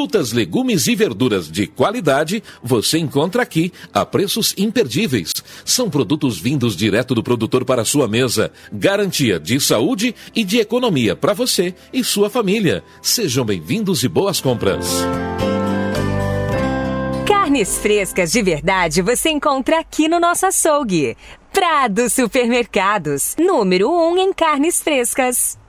Frutas, legumes e verduras de qualidade você encontra aqui a preços imperdíveis. São produtos vindos direto do produtor para a sua mesa. Garantia de saúde e de economia para você e sua família. Sejam bem-vindos e boas compras. Carnes frescas de verdade você encontra aqui no nosso açougue. Prado Supermercados, número 1 em carnes frescas.